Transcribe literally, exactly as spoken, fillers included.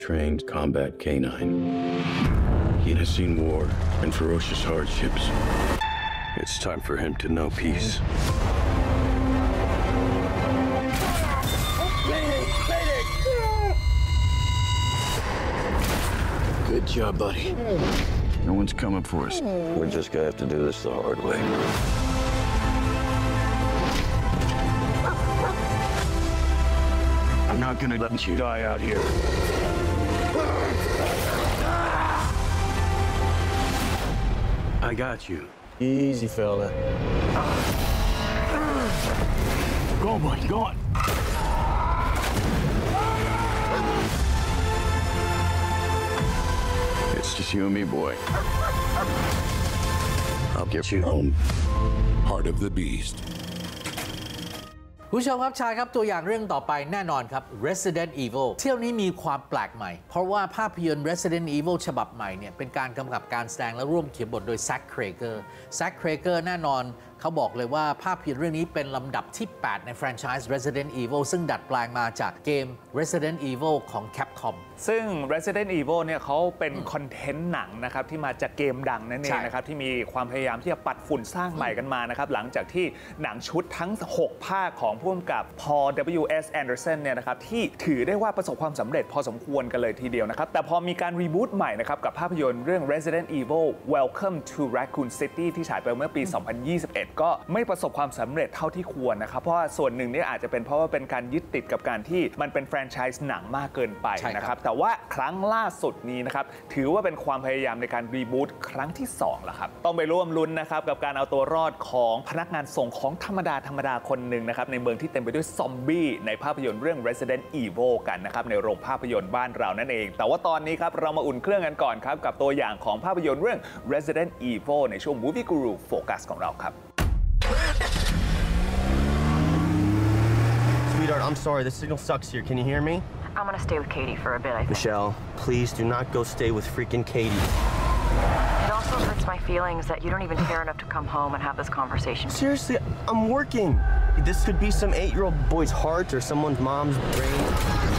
trained combat canine. He has seen war and ferocious hardships. It's time for him to know peace. Good job, buddy. No one's coming for us. We're just gonna have to do this the hard way. I'm not gonna let you die out here. I got you. Easy, fella. Go on, boy, go on. It's just you and me, boy. I'll get you home. Heart of the Beast. ผู้ชมครับชายครับตัวอย่างเรื่องต่อไปแน่นอนครับ Resident Evil เที่ยวนี้มีความแปลกใหม่เพราะว่าภาพยนตร์ Resident Evil ฉบับใหม่เนี่ยเป็นการกำกับการแสดงและร่วมเขียนบทโดย Zach Cregger Zach Cregger แน่นอนเขาบอกเลยว่าภาพยนตร์เรื่องนี้เป็นลำดับที่ แปด ในแฟรนไชส์ Resident Evil ซึ่งดัดแปลงมาจากเกม Resident Evil ของ Capcom ซึ่ง Resident Evil เนี่ยเขาเป็นคอนเทนต์หนังนะครับที่มาจากเกมดังนั่นเองนะครับที่มีความพยายามที่จะปัดฝุ่นสร้างใหม่กันมานะครับหลังจากที่หนังชุดทั้งหกภาคของผู้กำกับ Paul W S Anderson เนี่ยนะครับที่ถือได้ว่าประสบความสำเร็จพอสมควรกันเลยทีเดียวนะครับแต่พอมีการรีบูตใหม่นะครับกับภาพยนตร์เรื่อง Resident Evil Welcome to Raccoon City ที่ฉายไปเมื่อปี สองพันยี่สิบเอ็ด ก็ไม่ประสบความสำเร็จเท่าที่ควรนะครับเพราะว่าส่วนหนึ่งนี่อาจจะเป็นเพราะว่าเป็นการยึดติดกับการที่มันเป็นแฟรนไชส์หนังมากเกินไปนะครับแต่ว่าครั้งล่าสุดนี้นะครับถือว่าเป็นความพยายามในการรีบูตครั้งที่สองแล้วครับต้องไปร่วมลุ้นนะครับกับการเอาตัวรอดของพนักงานส่งของธรรมดาธรรมดาคนหนึ่งนะครับในเมืองที่เต็มไปด้วยซอมบี้ในภาพยนตร์เรื่อง Resident Evil กันนะครับในโรงภาพยนตร์บ้านเรานั่นเองแต่ว่าตอนนี้ครับเรามาอุ่นเครื่องกันก่อนครับกับตัวอย่างของภาพยนตร์เรื่อง Resident Evil ในช่วง Movie Guru Focus ของเราครับ Sweetheart, I'm sorry. The signal sucks here. Can you hear me? I'm gonna stay with Katie for a bit, I think. Michelle, please do not go stay with freaking Katie. It also hurts my feelings that you don't even care enough to come home and have this conversation. Seriously, I'm working. This could be some eight-year-old boy's heart or someone's mom's brain.